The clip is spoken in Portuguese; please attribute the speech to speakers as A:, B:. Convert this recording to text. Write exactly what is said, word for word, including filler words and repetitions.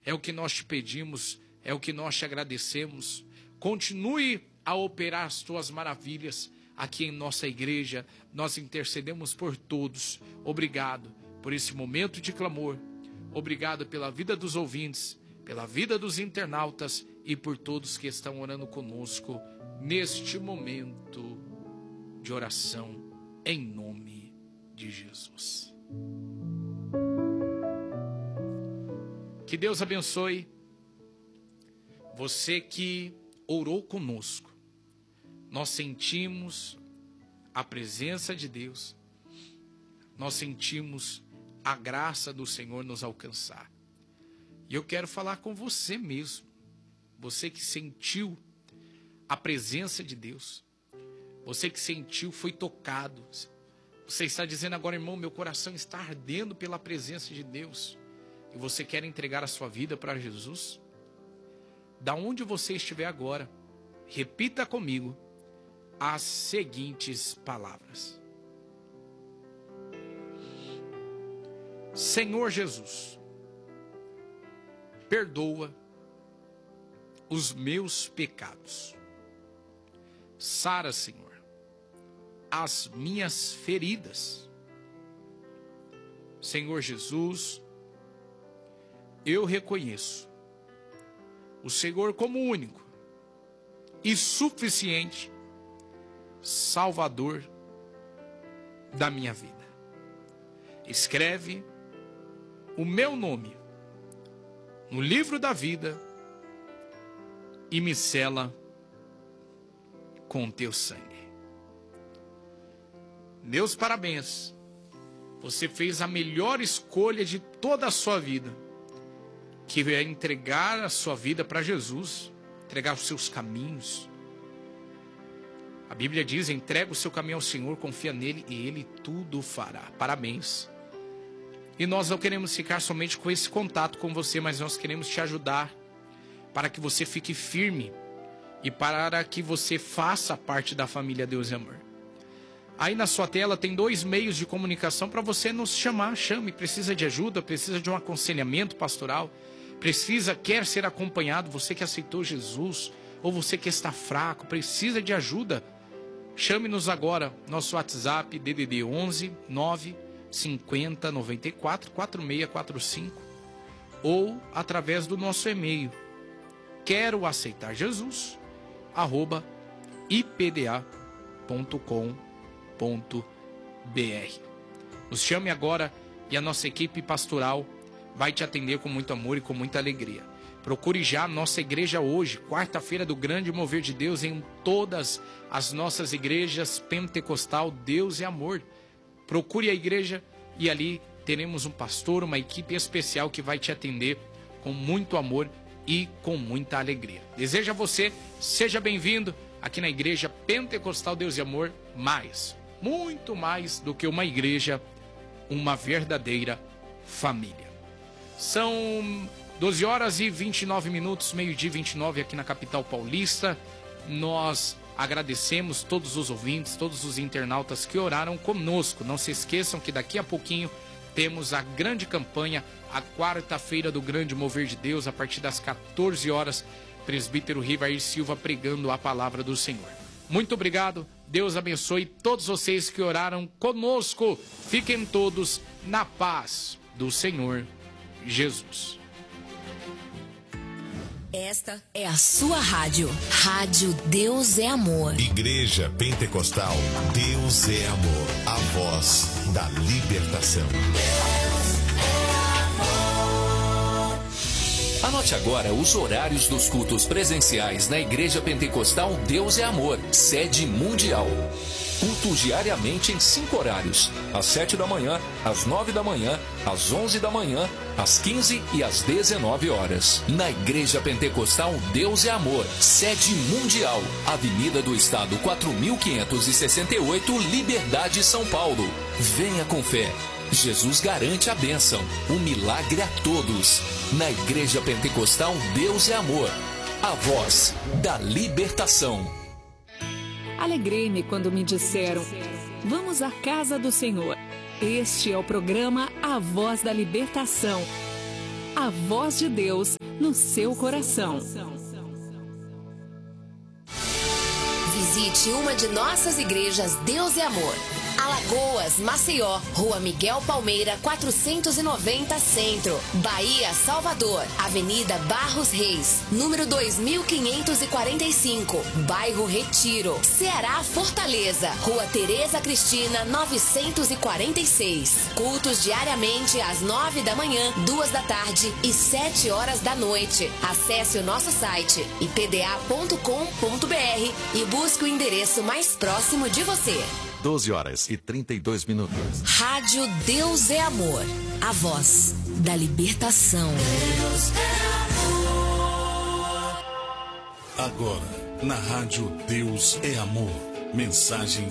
A: É o que nós te pedimos, é o que nós te agradecemos. Continue a operar as tuas maravilhas aqui em nossa igreja. Nós intercedemos por todos. Obrigado por esse momento de clamor. Obrigado pela vida dos ouvintes, pela vida dos internautas e por todos que estão orando conosco neste momento de oração, em nome de Jesus. Que Deus abençoe você que orou conosco. Nós sentimos a presença de Deus, nós sentimos a graça do Senhor nos alcançar. E eu quero falar com você mesmo, você que sentiu a presença de Deus, você que sentiu, foi tocado. Você está dizendo agora, irmão, meu coração está ardendo pela presença de Deus. E você quer entregar a sua vida para Jesus? Da onde você estiver agora, repita comigo as seguintes palavras. Senhor Jesus, perdoa os meus pecados. Sara, Senhor, as minhas feridas. Senhor Jesus, eu reconheço o Senhor como único e suficiente Salvador da minha vida. Escreve o meu nome no livro da vida e me sela com teu sangue. Meus parabéns. Você fez a melhor escolha de toda a sua vida, que é entregar a sua vida para Jesus, entregar os seus caminhos. A Bíblia diz, entrega o seu caminho ao Senhor, confia nele e ele tudo fará. Parabéns. E nós não queremos ficar somente com esse contato com você, mas nós queremos te ajudar para que você fique firme e para que você faça parte da família Deus e Amor. Aí na sua tela tem dois meios de comunicação para você nos chamar. Chame, precisa de ajuda, precisa de um aconselhamento pastoral, precisa, quer ser acompanhado, você que aceitou Jesus, ou você que está fraco, precisa de ajuda. Chame-nos agora, nosso WhatsApp D D D onze nove cinquenta noventa e quatro quarenta e seis quarenta e cinco, ou através do nosso e-mail quero aceitar Jesus arroba i p d a ponto com ponto b r. Nos chame agora e a nossa equipe pastoral vai te atender com muito amor e com muita alegria. Procure já a nossa igreja hoje, quarta-feira do grande mover de Deus, em todas as nossas igrejas pentecostal Deus e Amor. Procure a igreja e ali teremos um pastor, uma equipe especial que vai te atender com muito amor e com muita alegria. Desejo a você, seja bem-vindo aqui na igreja pentecostal Deus e Amor, mais, muito mais do que uma igreja, uma verdadeira família. São doze horas e vinte e nove minutos, meio-dia e vinte e nove aqui na capital paulista. Nós agradecemos todos os ouvintes, todos os internautas que oraram conosco. Não se esqueçam que daqui a pouquinho temos a grande campanha, a quarta-feira do grande mover de Deus, a partir das quatorze horas, presbítero Rivair Silva pregando a palavra do Senhor. Muito obrigado, Deus abençoe todos vocês que oraram conosco. Fiquem todos na paz do Senhor Jesus.
B: Esta é a sua rádio. Rádio Deus é Amor.
C: Igreja Pentecostal Deus é Amor. A voz da libertação.
B: Deus é amor.
D: Anote agora os horários dos cultos presenciais na Igreja Pentecostal Deus é Amor, sede mundial. Cultos diariamente em cinco horários: às sete da manhã, às nove da manhã, às onze da manhã, às quinze e às dezenove horas. Na Igreja Pentecostal Deus é Amor, sede mundial, Avenida do Estado quatro mil quinhentos e sessenta e oito, Liberdade, São Paulo. Venha com fé. Jesus garante a bênção, o milagre a todos. Na Igreja Pentecostal Deus é Amor, a voz da libertação.
E: Alegrei-me quando me disseram: vamos à casa do Senhor. Este é o programa A Voz da Libertação. A voz de Deus no seu coração.
B: Visite uma de nossas igrejas Deus e Amor. Alagoas, Maceió, Rua Miguel Palmeira, quatrocentos e noventa, Centro. Bahia, Salvador, Avenida Barros Reis, número dois mil quinhentos e quarenta e cinco, Bairro Retiro. Ceará, Fortaleza, Rua Tereza Cristina, novecentos e quarenta e seis. Cultos diariamente às nove da manhã, duas da tarde e sete horas da noite. Acesse o nosso site i p d a ponto com ponto b r e busque o endereço mais próximo de você.
C: doze horas e trinta e dois minutos.
B: Rádio Deus é Amor, a voz da libertação. Deus é amor.
F: Agora, na Rádio Deus é Amor, mensagens